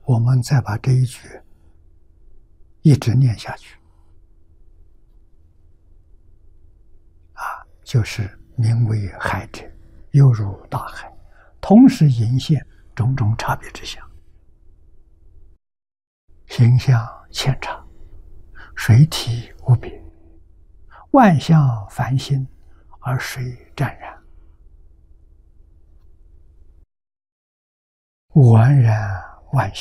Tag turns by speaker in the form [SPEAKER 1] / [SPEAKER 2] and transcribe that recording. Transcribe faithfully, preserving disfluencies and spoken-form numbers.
[SPEAKER 1] 我们再把这一句一直念下去，啊，就是名为海者，犹如大海，同时隐现种种差别之相，形象牵插，水体无别，万象繁星，而水湛然，宛然万象。